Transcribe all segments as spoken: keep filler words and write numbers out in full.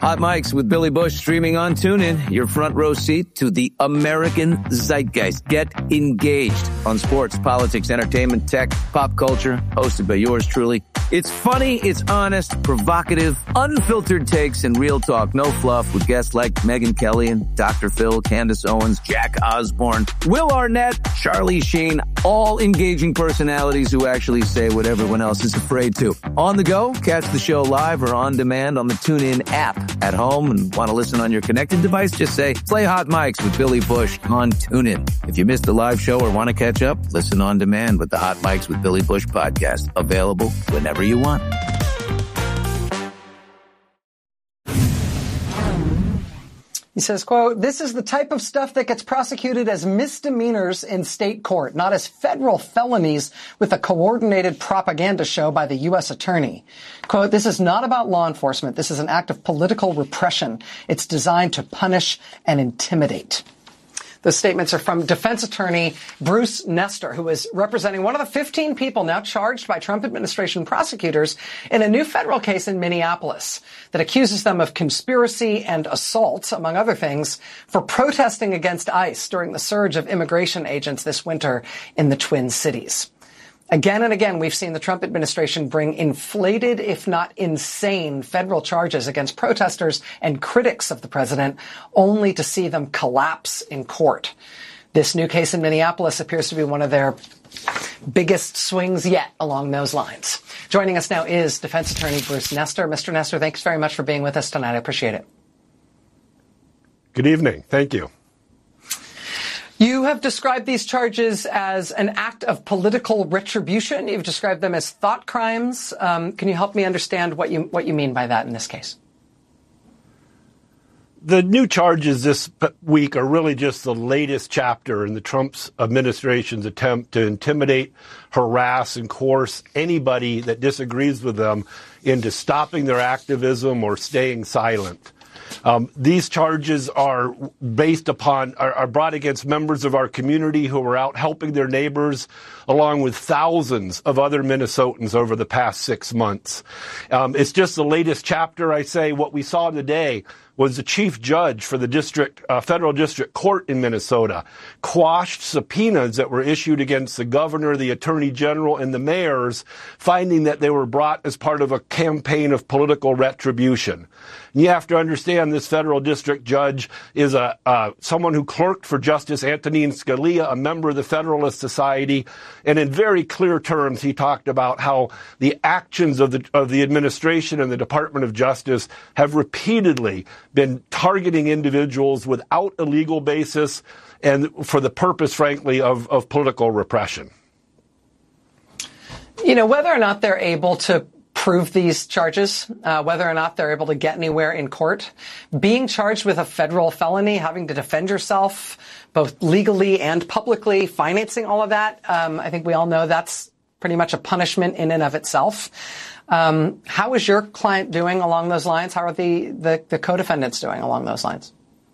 Hot Mics with Billy Bush streaming on TuneIn. Your front row seat to the American zeitgeist. Get engaged on sports, politics, entertainment, tech, pop culture. Hosted by yours truly. It's funny, it's honest, provocative, unfiltered takes, and real talk. No fluff with guests like Megyn Kelly and Doctor Phil, Candace Owens, Jack Osborne, Will Arnett, Charlie Sheen. All engaging personalities who actually say what everyone else is afraid to. On the go, catch the show live or on demand on the TuneIn app. At home and want to listen on your connected device, just say, play Hot Mics with Billy Bush on TuneIn. If you missed the live show or want to catch up, listen on demand with the Hot Mics with Billy Bush podcast. Available whenever you want. He says, quote, this is the type of stuff that gets prosecuted as misdemeanors in state court, not as federal felonies with a coordinated propaganda show by the U S attorney. Quote, this is not about law enforcement. This is an act of political repression. It's designed to punish and intimidate. Those statements are from defense attorney Bruce Nestor, who is representing one of the fifteen people now charged by Trump administration prosecutors in a new federal case in Minneapolis that accuses them of conspiracy and assault, among other things, for protesting against ICE during the surge of immigration agents this winter in the Twin Cities. Again and again, we've seen the Trump administration bring inflated, if not insane, federal charges against protesters and critics of the president, only to see them collapse in court. This new case in Minneapolis appears to be one of their biggest swings yet along those lines. Joining us now is defense attorney Bruce Nestor. Mister Nestor, thanks very much for being with us tonight. I appreciate it. Good evening. Thank you. You have described these charges as an act of political retribution. You've described them as thought crimes. Um, can you help me understand what you what you mean by that in this case? The new charges this week are really just the latest chapter in the Trump administration's attempt to intimidate, harass, and coerce anybody that disagrees with them into stopping their activism or staying silent. Um, these charges are based upon, are, are brought against members of our community who are out helping their neighbors, along with thousands of other Minnesotans over the past six months. Um, it's just the latest chapter, I say. What we saw today was the chief judge for the district, uh, federal district court in Minnesota quashed subpoenas that were issued against the governor, the attorney general, and the mayors, finding that they were brought as part of a campaign of political retribution. And you have to understand this federal district judge is a uh, someone who clerked for Justice Antonin Scalia, a member of the Federalist Society, and in very clear terms, he talked about how the actions of the of the administration and the Department of Justice have repeatedly been targeting individuals without a legal basis and for the purpose, frankly, of, of political repression. You know, whether or not they're able to prove these charges, uh, whether or not they're able to get anywhere in court, being charged with a federal felony, having to defend yourself both legally and publicly, financing all of that, um, I think we all know that's pretty much a punishment in and of itself. Um, how is your client doing along those lines? How are the, the, the co-defendants doing along those lines?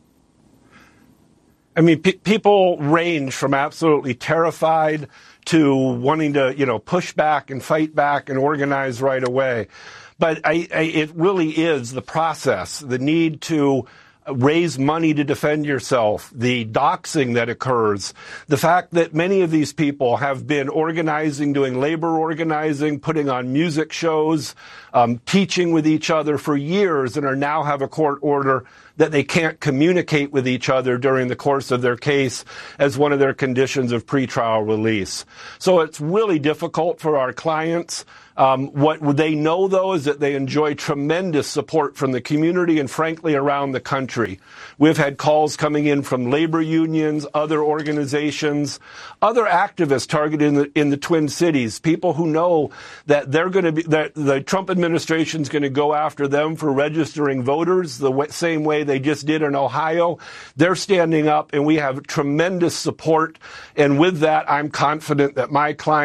I mean, pe- people range from absolutely terrified to wanting to, you know, push back and fight back and organize right away. But I, I, it really is the process, the need to raise money to defend yourself, the doxing that occurs, the fact that many of these people have been organizing, doing labor organizing, putting on music shows, um, teaching with each other for years, and are now have a court order that they can't communicate with each other during the course of their case as one of their conditions of pretrial release. So it's really difficult for our clients. Um, what they know, though, is that they enjoy tremendous support from the community and, frankly, around the country. We've had calls coming in from labor unions, other organizations, other activists targeted in the, in the Twin Cities, people who know that they're going to be, that the Trump administration is going to go after them for registering voters the way, same way they just did in Ohio. They're standing up, and we have tremendous support. And with that, I'm confident that my client